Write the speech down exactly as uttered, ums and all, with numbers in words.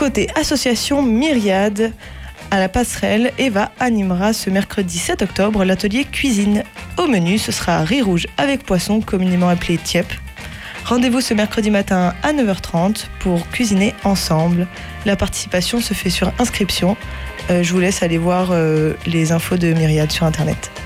côté association Myriade, à la Passerelle, Eva animera ce mercredi sept octobre l'atelier cuisine. Au menu, ce sera riz rouge avec poisson, communément appelé tiep. Rendez-vous ce mercredi matin à neuf heures trente pour cuisiner ensemble. La participation se fait sur inscription. Euh, je vous laisse aller voir euh, les infos de Myriade sur Internet.